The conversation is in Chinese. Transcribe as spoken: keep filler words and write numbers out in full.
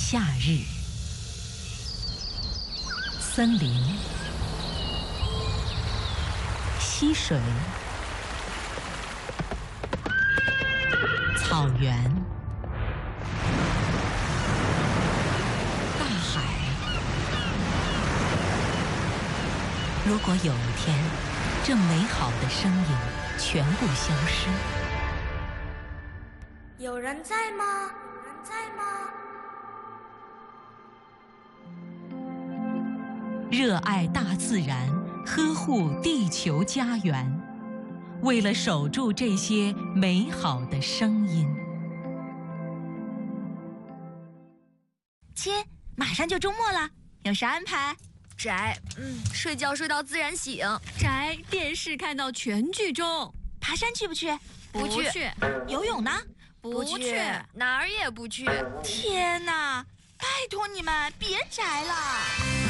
夏日，森林、溪水、草原、大海。如果有一天，这美好的声音全部消失， 有人在吗？有人在吗？ 热爱大自然，呵护地球家园，为了守住这些美好的声音。 亲，马上就周末了，有啥安排？ 宅，嗯，睡觉睡到自然醒。 宅，电视看到全剧终。 爬山去不去？ 不去。 游泳呢？ 不去，哪儿也不去。 天哪！拜托你们别宅了。